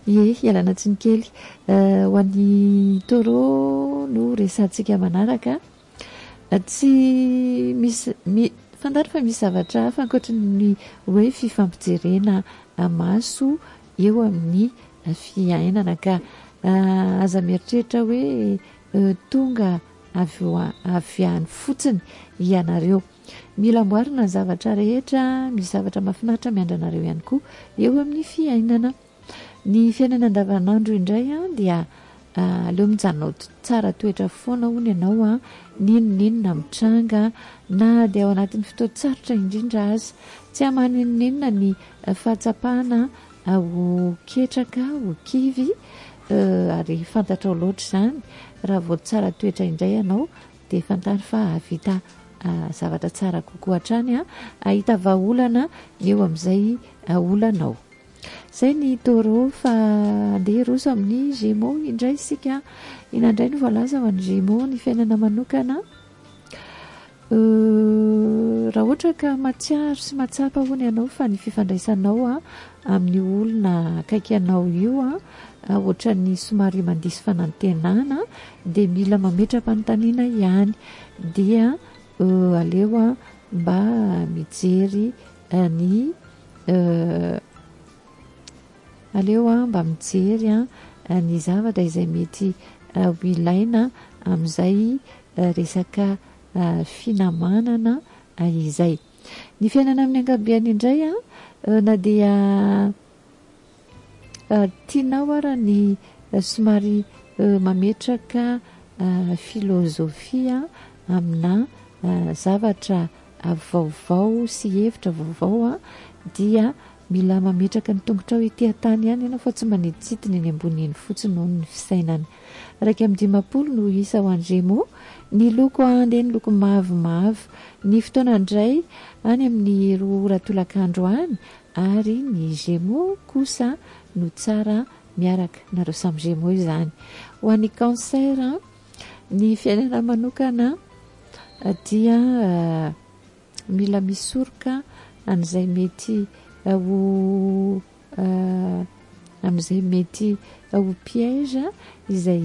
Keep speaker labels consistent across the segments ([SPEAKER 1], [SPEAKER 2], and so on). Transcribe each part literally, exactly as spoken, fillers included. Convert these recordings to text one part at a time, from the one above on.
[SPEAKER 1] Ie, ialana tsiny kely ho an'ny taureau no resantsika manaraka. Tsy misy mi fantatra fa misy zavatra hafa ankoatran'ny hoe fifampijerena maso eo amin'ny fiainana ka aza mieritreritra hoe tonga avy any fotsiny ianareo. Mila amboarina ny zavatra rehetra, misy zavatra mahafinaritra miandry anareo ihany koa eo amin'ny fiainana. Ny fiainana andavanandro indray a dia aleo mijanona tsara toetra foana hono ianao a, ninonninona mitranga na dia ao anatin'ny fotoan-tsarotra indrindra azy, tsy amaninninona ny fahatsapahana ho ketraka ho kivy ary fantatrao loatra izany. Raha vao tsara toetra indray ianao dia fantary fa havita zavatra tsara kokoa hatrany a, ahita vahaolana eo amin'izay olanao. Zay ny taureau. Fa andeha roso amin'ny gémeaux indray isika. Inandray no voalaza ho an'ny gémeaux ny fiainana manokana. Raha ohatra ka matsiaro sy matsapa hono ianao fa ny fifandraisanao a amin'ny olona akaiky anao io a ohatra ny somary mandisy fanantenana dia mila mametra-panontaniana ihany, dia aleo a mba mijery ny aleo a mba mijery a ny zavatra izay mety ho ilaina amin'izay resaka finamanana izay. Ny fiainana amin'ny ankabehany indray a na dia tianao ara ny somary mametraka filozofia amina zavatra vaovao sy hevitra vaovao a, dia mila mametraka ny tongotrao ety an-tany ihany ianao fa tsy maniditsidina eny ambony eny fotsiny noho ny fisainana. Raika amby dimampolo no isa ho an'ny gémeaux. Ny loko andeha ny loko mavomavo. Ny fotoana indray any amin'ny roa ora tolakandro any, ary ny gémeaux kosa no tsara miaraka nareo samy gémeaux izany. Ho an'ny cancer, ny fiainana manokana dia mila misoroka an'izay mety ho amin'izay mety ho piège izay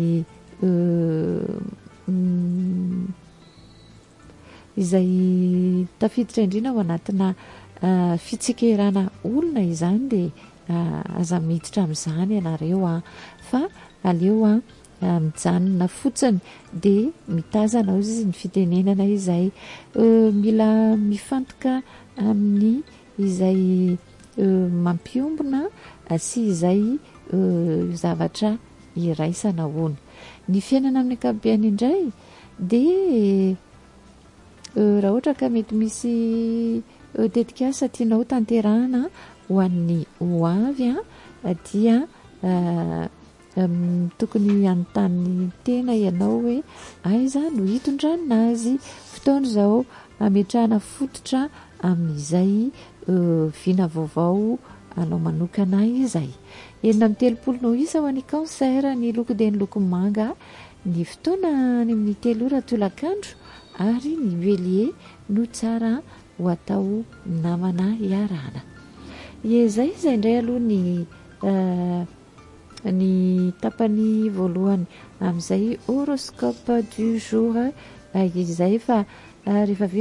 [SPEAKER 1] izay tafiditra indrina ao anatina fitsikerana olona izany, dia aza miditra amin'izany ianareo a, fa aleo a mijanona fotsiny dia mitazana ao izy ny fitenenana izay, mila mifantoka amin'ny izay mampiombona sy izay zavatra iraisana hono. Ny fiainana amin'ny ankapobeny indray dia raha ohatra ka mety misy tetikasa tianao tanterahana ho an'ny hoavy a, dia tokony anontany tena ianao hoe aiza no hitondranazy. Fotoana izao ametrahana fototra amin'izay vina vaovao anao manokana izay. Enina amin'ny telopolo no isa ho an'ny cancer. Ny loko dia ny loko manga. Ny fotoana any amin'ny telo ora tolakandro, ary ny bélier no tsara ho atao namana iarana. Ie, zay izay indray aloha ny ny tapany voalohany amin'izay horoscope du jour izay, fa rehefa